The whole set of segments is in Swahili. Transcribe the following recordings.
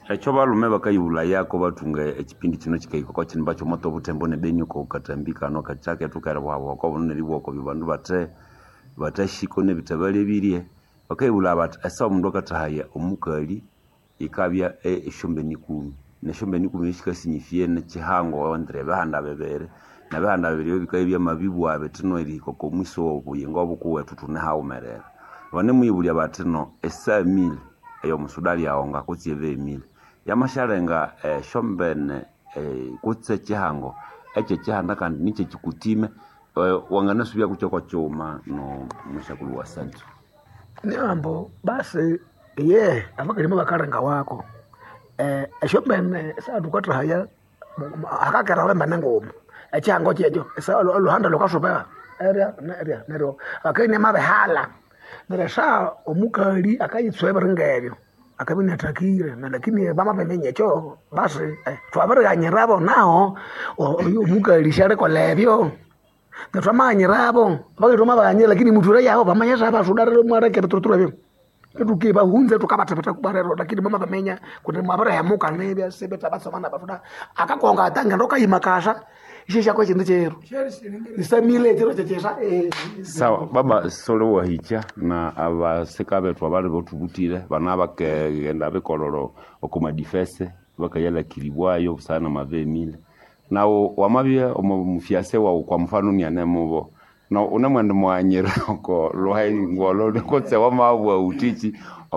Echo balume bakayibula yako batunga ekipindi kino kikaiko kwa kinimba kyo moto butembo ne benyo ko katambika no kachake tukara bwabo ko bonne liboko bibandu batashiko ne bitabale birie bakayibula abantu asa omundu akatahaya omukali ikabya eshombe nikumi neshombe nikumi shikasinifie ne kihango wandre bahanda bebere na bahanda bebere bikayibya mabibu abe tino eriko ko mwiso obuyengo obukuwe tutune haumerera bane muyibulya batino esa 1000 eyo musudali yaonga kutsieve 1000 yamashalenga shombene kutse kihango eche kihanda kandi niche kikutime wangana subya kucho kwa choma no mushakulu wa santu niambo basi abakalima bakarenga wako shombene sa tukatra haya akakera wemba nengoma ekihango kyejo sa luhanda lokashoba area nero akene mabehala nera omukali akayitsweba ringebyo akabinatakire na lakini bama bemenye cho basi twabiranyirabo nao oyo omukali share kolebyo natwamanyirabo bakitoma banye lakini mutura yabo bamanya saba sudare mwara ketutura byo tukiba hunze tukabatapata kubarero lakini mama bamenya kuti mabara ya muka nebya sebeta basomana bafuda akakonga atanga ndoka imakasha ishisha kwa chindu chero nisamile chero chechesha sawa baba solo wa hicha na abaseka betu abali botubutire bana bakagenda bekoloro okuma difese bakayala kilibwayo sana mave 1000 nawo wamabye omufiase wa kwa mfano ni anemubo no unamwanda mwanyira ko lohai ngolo ko tsewa mabwa utichi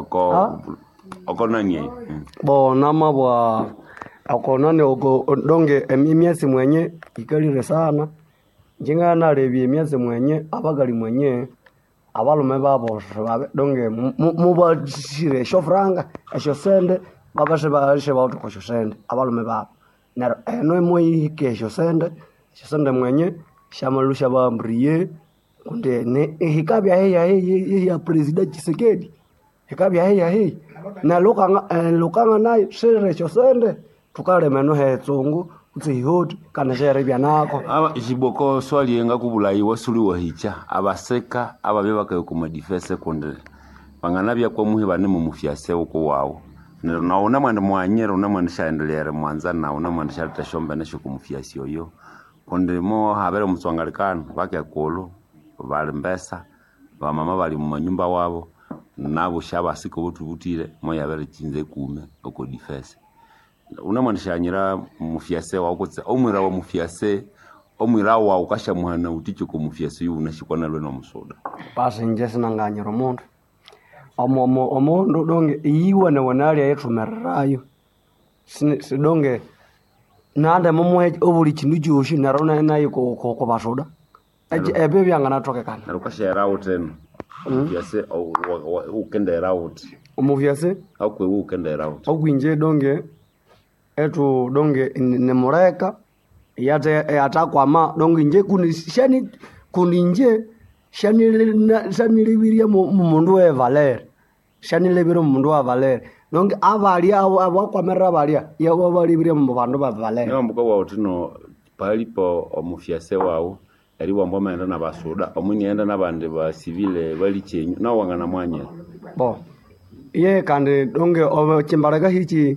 oko nanye bona mabwa akonane oko donge emyezi mwenye ikalire sana njingana lebi emyezi mwenye abagali mwenye abalume babo donge mubashire shofranga esho sende babashe bauto ko sende abalume babo na eno moyi kesho sende mwenye shamalusha bambriye kunde ne hikabya ya president Tshisekedi hikabya na lokanga nayo shere sende tukale meno hetsongo utsihoti kana shere byanako aba jiboko swali yenga kubulayi wasuli wa hicha abaseka ababe bakayo kuma defense kunde banganabya kwa muhe bane mu mufyase uko wawo naona mwande mwanyero na mwande shaendelere mwanza naona mwande shalita shombe na shuku mufyasi yoyo konde mo habere muswangalikano bake kolo bali mbesa ba mama bali mu manyumba wabo nabo shaba siko butubutire mo yabere kinze kume uko defense unamwanishanyira mufyase wa ukotse omwira wa mufyase omwira wa ukasha muhana uticho ko mufyase yu unashikwana lwe no musoda basi nje sinanganyira umuntu omuntu donge iyiwane wanali yetumererayo sidonge nande momwe obuli kindu joshi narona nayo ko basoda ebe byangana tokekana narukashera uteno mufyase ukendera uti umufyase akwe ukendera uti okwinje donge etu donge nemureka yate atakwama donge nje kuninje shani libiria mundu wa Valer shani libiro mundu wa Valer donge abali abakwamerera balia yabo balibiria mu bandu ba Valer yambuka wa utino palipo omufyase wawo ari wamboma enda na basoda omuni enda nabande ba civile bali chenyu na wangana mwanya bo ye kandi donge ochimbaraga hichi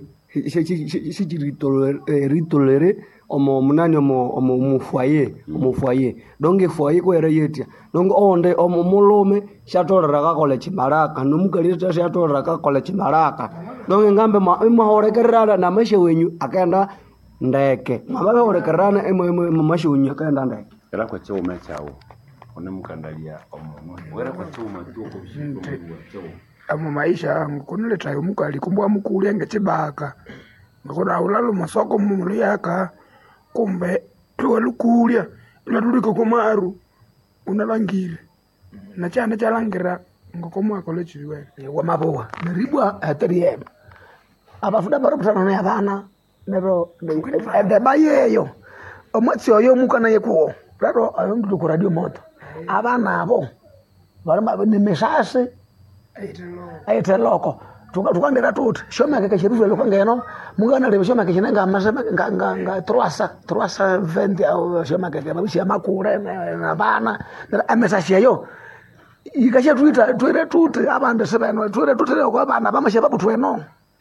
ritolere munani foyer donge foyer ko era yetia donge onde omulume shatolera ka kole chimaraka nomukalita shatolera ka kole chimaraka donge ngambe mahorekerana na mashe wenyu akenda ndeke mababe horekerana mashe wenyu akenda ndeke era kwa choma chawo onemukandalia omuntu wera kwa choma tuko bishingo chawo amu maisha yangu kunileta yomukali kumbwa mukuli ngechibaka ngakona ulalo masoko mumuli yaka kumbe tuwalukulya inatuliko kumaru unalangire na chana chalangira ngokomwa kole chiwe wa mabowa naribwa atariyeba abafuda barobutana na abana nero ende bayeyo omwatsi oyo mukana yekuo raro ayondu ku radio moto abana abo baramba ne mesase ayite loko tukandera tuti shoma ke keshiruzo loko ngeno mungana lebe shoma ke chinanga amasema nga 320 au shoma ke babishi amakure na bana amesashi yo ikashe tuita tuire tuti abande sebeno tuire tutire kwa bana bamashe babutweno